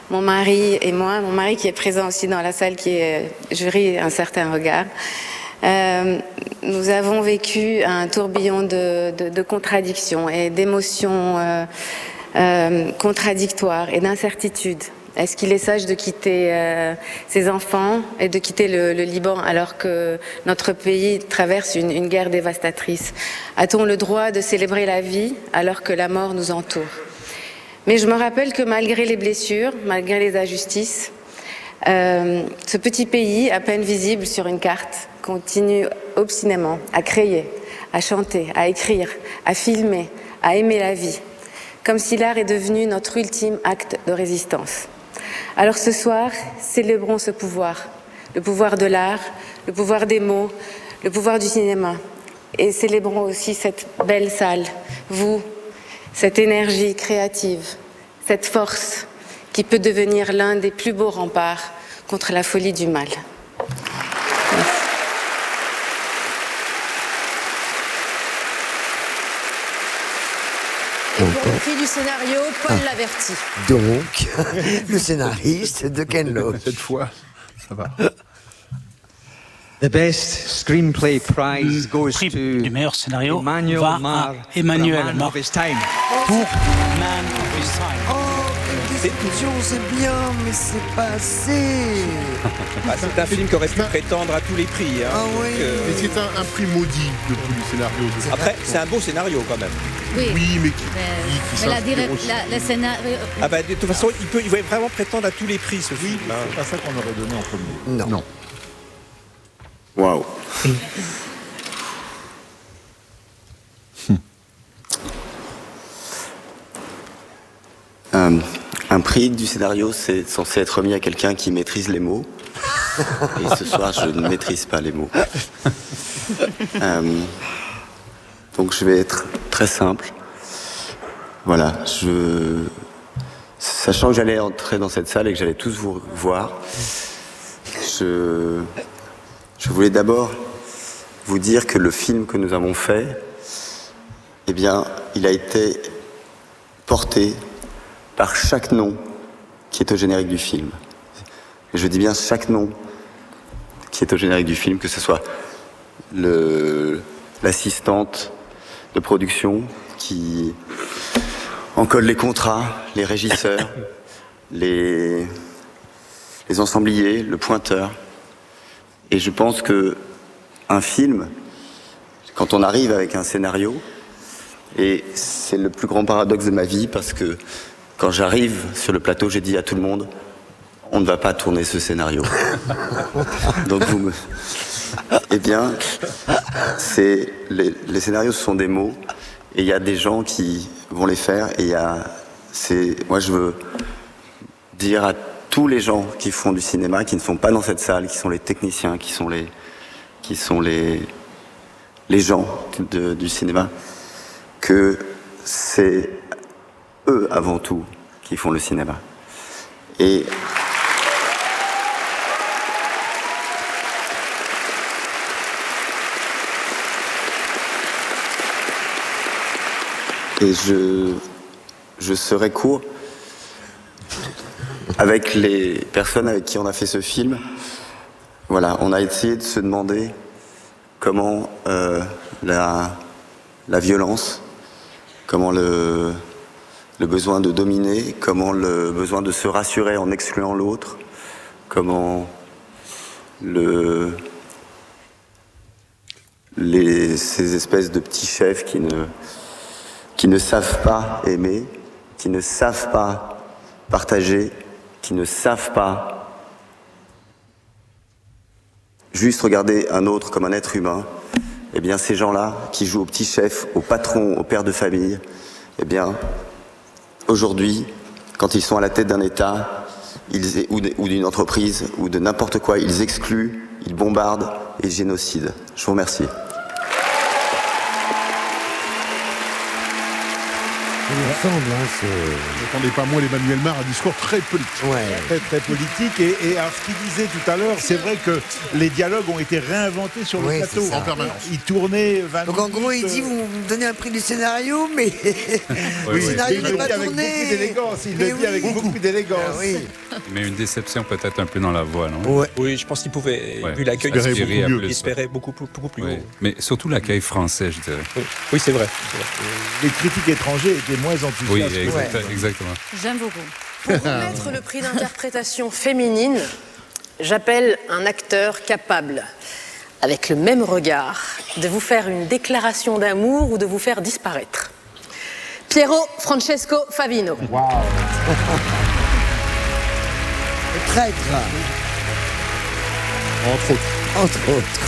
mon mari et moi, mon mari qui est présent aussi dans la salle, qui est jury Un certain regard. Nous avons vécu un tourbillon de contradictions et d'émotions contradictoires et d'incertitudes. Est-ce qu'il est sage de quitter ses enfants et de quitter le Liban alors que notre pays traverse une guerre dévastatrice? A-t-on le droit de célébrer la vie alors que la mort nous entoure? Mais je me rappelle que malgré les blessures, malgré les injustices, ce petit pays, à peine visible sur une carte, continue obstinément à créer, à chanter, à écrire, à filmer, à aimer la vie, comme si l'art est devenu notre ultime acte de résistance. Alors ce soir, célébrons ce pouvoir, le pouvoir de l'art, le pouvoir des mots, le pouvoir du cinéma. Et célébrons aussi cette belle salle, vous, cette énergie créative, cette force qui peut devenir l'un des plus beaux remparts contre la folie du mal. Merci. Et pour le prix du scénario, Paul Laverty. Donc, le scénariste de Ken Loach. Cette fois, ça va. The best screenplay prize goes prix to du meilleur scénario Emmanuel va Mar à Emmanuel Man Mar of His Time. pour Man of His Time. Déception, c'est bien, mais c'est pas assez. C'est un film qui aurait pu prétendre à tous les prix. Hein, Ah oui. Mais c'est un prix maudit, le prix du scénario. Après, c'est un beau scénario quand même. Oui, Oui, mais qui mais s'inspire aussi. la scénario... Ah bah, de toute façon, il va vraiment prétendre à tous les prix, ce film. hein. C'est pas ça qu'on aurait donné en premier. Non. Waouh. Un prix du scénario, c'est censé être remis à quelqu'un qui maîtrise les mots. Et ce soir, je ne maîtrise pas les mots. Donc je vais être très simple. Voilà, sachant que j'allais entrer dans cette salle et que j'allais tous vous voir, je voulais d'abord vous dire que le film que nous avons fait, eh bien, il a été porté par chaque nom qui est au générique du film. Et je dis bien chaque nom qui est au générique du film, que ce soit l'assistante de production qui encode les contrats, les régisseurs, les ensembliers, le pointeur. Et je pense que un film, quand on arrive avec un scénario, et c'est le plus grand paradoxe de ma vie, parce que quand j'arrive sur le plateau, j'ai dit à tout le monde, on ne va pas tourner ce scénario. Donc eh bien, les scénarios, ce sont des mots, et il y a des gens qui vont les faire, et moi je veux dire à tous les gens qui font du cinéma, qui ne sont pas dans cette salle, qui sont les techniciens, qui sont les gens du cinéma, que c'est eux avant tout qui font le cinéma. Et je serai court avec les personnes avec qui on a fait ce film. Voilà, on a essayé de se demander comment la violence, comment le besoin de dominer, comment le besoin de se rassurer en excluant l'autre, comment ces espèces de petits chefs qui ne savent pas aimer, qui ne savent pas partager, qui ne savent pas juste regarder un autre comme un être humain, eh bien ces gens-là qui jouent au petit chef, au patron, au père de famille, eh bien aujourd'hui, quand ils sont à la tête d'un État ou d'une entreprise ou de n'importe quoi, ils excluent, ils bombardent et génocident. Je vous remercie. ensemble. Hein, N'attendez pas moins l'Emmanuel Mar, un discours très politique. ouais. Très politique. Et alors, ce qu'il disait tout à l'heure, c'est vrai que les dialogues ont été réinventés sur le Oui, plateau. c'est ça. En permanence. Ils tournaient 20 Donc en gros, il dit vous me donnez un prix du scénario, mais le scénario il n'est le pas dit avec tourné. beaucoup d'élégance. Il Mais le dit avec oui. beaucoup d'élégance. Ah oui. Mais une déception peut-être un peu dans la voix, non? Ouais. Oui, je pense qu'il pouvait, Ouais. vu l'accueil, Espérer beaucoup mieux. il espérait beaucoup plus Oui. haut. Mais surtout l'accueil français, je dirais. Oui, c'est vrai. Les critiques étrangers étaient moins enthousiastes. Oui, Ouais. exactement. J'aime beaucoup. Pour remettre le prix d'interprétation féminine, j'appelle un acteur capable, avec le même regard, de vous faire une déclaration d'amour ou de vous faire disparaître. Piero Francesco Favino. Le traître, Entre autres. entre autres.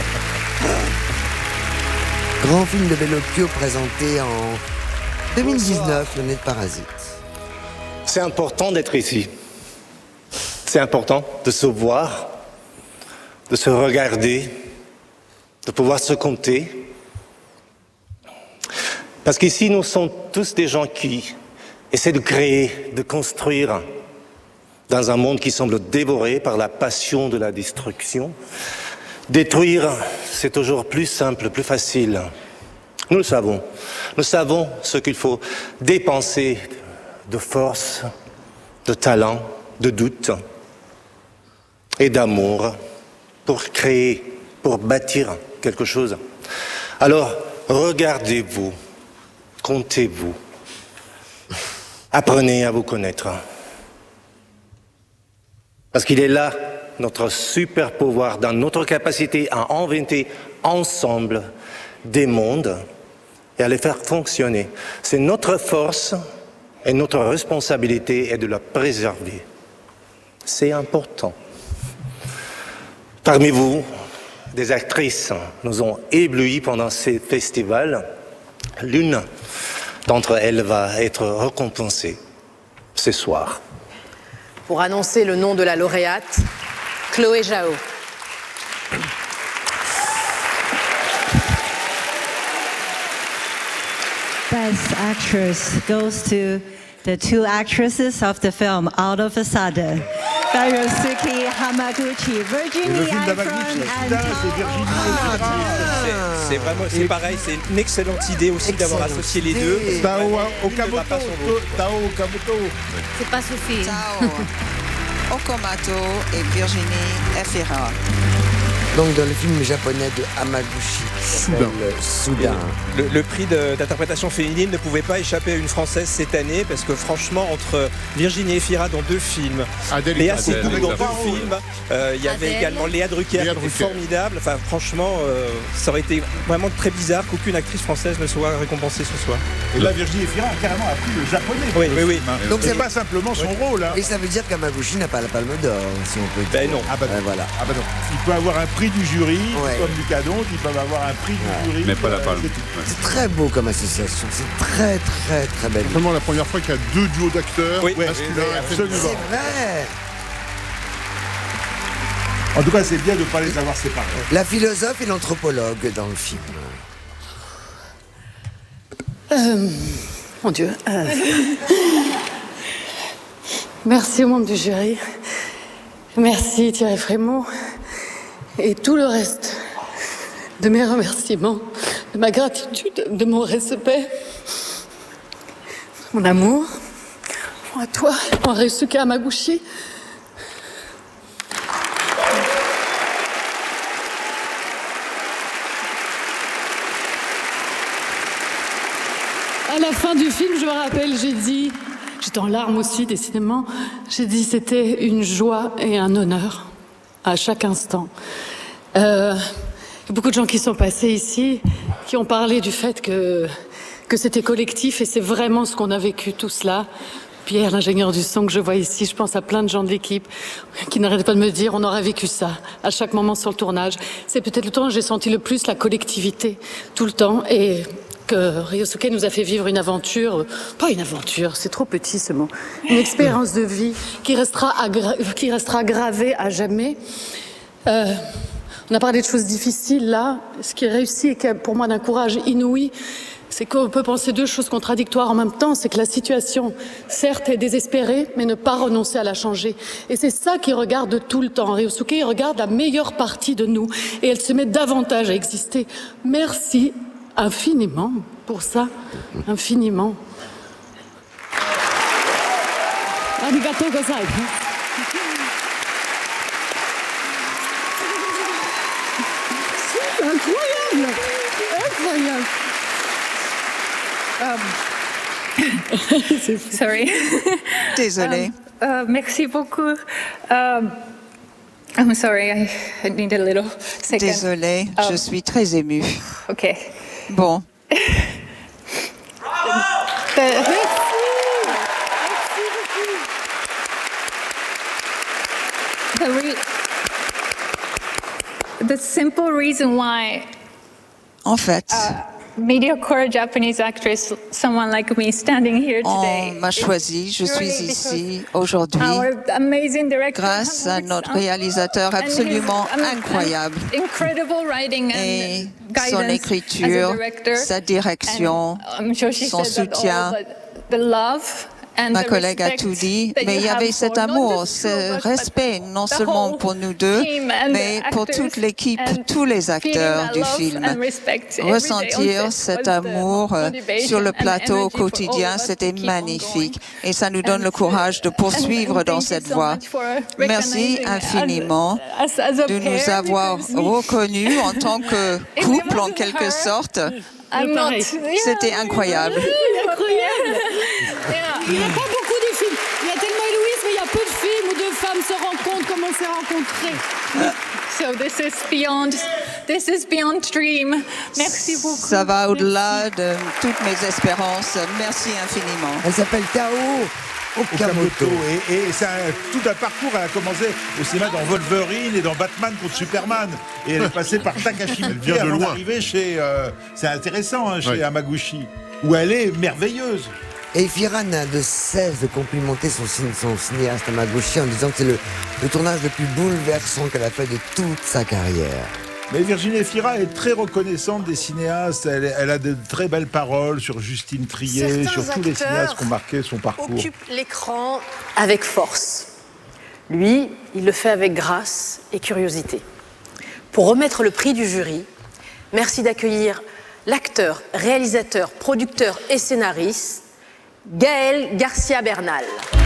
Grand film de Bellocchio présenté en 2019, l'année de Parasite. C'est important d'être ici. C'est important de se voir, de se regarder, de pouvoir se compter. Parce qu'ici, nous sommes tous des gens qui essaient de créer, de construire dans un monde qui semble dévoré par la passion de la destruction. Détruire, c'est toujours plus simple, plus facile. Nous le savons. Nous savons ce qu'il faut dépenser de force, de talent, de doute et d'amour pour créer, pour bâtir quelque chose. Alors, regardez-vous, comptez-vous, apprenez à vous connaître. Parce qu'il est là notre super pouvoir dans notre capacité à inventer ensemble des mondes et à les faire fonctionner. C'est notre force et notre responsabilité est de la préserver. C'est important. Parmi vous, des actrices nous ont éblouis pendant ces festivals. L'une d'entre elles va être récompensée ce soir. Pour annoncer le nom de la lauréate, Chloé Zhao. Best Actress goes to the two actresses of the film Out of a Sudden, Ryosuke Hamaguchi, Virginie Efron and C'est vraiment, c'est pareil, c'est une excellente idée aussi d'avoir associé les deux. Tao Okamoto. Tao Okamoto. C'est pas Sophie. Tao Okamoto et Virginie Efron. Donc dans le film japonais de Hamaguchi, Soudain. Le prix d'interprétation féminine ne pouvait pas échapper à une Française cette année parce que franchement, entre Virginie Efira dans 2 films, Léa Seydoux dans 2 films, il y avait également Léa Drucker qui était formidable. Enfin, franchement, ça aurait été vraiment très bizarre qu'aucune actrice française ne soit récompensée ce soir. Et là, Virginie Efira a carrément appris le japonais. Oui. Donc c'est pas simplement son rôle. Hein. Et ça veut dire qu'Hamaguchi n'a pas la palme d'or, si on peut dire. Ben non. Voilà. Ah bah non. Il peut avoir un prix du jury, comme Lucas Donte, ils peuvent avoir un prix du jury. Mais pas la palme. C'est très beau comme association, c'est très belle. C'est vraiment la première fois qu'il y a 2 duos d'acteurs masculins. Absolument. C'est vrai. En tout cas, c'est bien de ne pas les avoir séparés. La philosophe et l'anthropologue dans le film. Mon Dieu. Merci aux membres du jury. Merci Thierry Frémaux. Et tout le reste de mes remerciements, de ma gratitude, de mon respect, mon amour, à toi, Ryosuke Hamaguchi. À la fin du film, je me rappelle, j'ai dit, j'étais en larmes aussi, décidément, j'ai dit c'était une joie et un honneur à chaque instant. Il y a beaucoup de gens qui sont passés ici, qui ont parlé du fait que c'était collectif, et c'est vraiment ce qu'on a vécu tout cela. Pierre, l'ingénieur du son que je vois ici, je pense à plein de gens de l'équipe qui n'arrêtaient pas de me dire on aurait vécu ça à chaque moment sur le tournage. C'est peut-être le temps où j'ai senti le plus la collectivité, tout le temps, et que Ryosuke nous a fait vivre une aventure, pas une aventure, c'est trop petit ce mot, une expérience de vie qui restera gravée à jamais. On a parlé de choses difficiles là, ce qui est réussi et qui est pour moi d'un courage inouï, c'est qu'on peut penser deux choses contradictoires en même temps. C'est que la situation, certes, est désespérée, mais ne pas renoncer à la changer. Et c'est ça qu'il regarde tout le temps. Ryosuke, il regarde la meilleure partie de nous et elle se met davantage à exister. Merci infiniment pour ça, infiniment. Arigatou gozaimasu. C'est incroyable, incroyable. Sorry. Désolée. Merci beaucoup. I'm sorry, I need a little second. Désolée, je suis très émue. Okay. Bon. The simple reason why. En fait. Mediocre Japanese actress, someone like me standing here today. On m'a choisi, je suis ici aujourd'hui grâce à notre réalisateur absolument incroyable et son écriture, sa direction, son soutien. Ma collègue a tout dit, mais il y avait cet amour, ce respect, non seulement pour nous deux, mais pour toute l'équipe, tous les acteurs du film. Ressentir cet amour sur le plateau au quotidien, c'était magnifique. Et ça nous donne le courage de poursuivre dans cette voie. Merci infiniment de nous avoir reconnus en tant que couple, en quelque sorte. C'était incroyable. Il n'y a pas beaucoup de films. Il y a tellement Héloïse, mais il y a peu de films où deux femmes se rencontrent comme on s'est rencontrés. So this is beyond dream. Merci beaucoup. Ça va au-delà de toutes mes espérances. Merci infiniment. Elle s'appelle Tao Okamoto. Et c'est tout un parcours. Elle a commencé au cinéma dans Wolverine et dans Batman contre Superman. Et elle est passée par Takashi Miike avant d'arriver chez... c'est intéressant, hein, chez Hamaguchi, où elle est merveilleuse. Et Fira n'a de cesse de complimenter son cinéaste Hamaguchi en disant que c'est le tournage le plus bouleversant qu'elle a fait de toute sa carrière. Mais Virginie Efira est très reconnaissante des cinéastes. Elle a de très belles paroles sur Justine Triet, sur tous les cinéastes qui ont marqué son parcours. Occupe l'écran avec force. Lui, il le fait avec grâce et curiosité. Pour remettre le prix du jury, merci d'accueillir l'acteur, réalisateur, producteur et scénariste Gaël Garcia Bernal.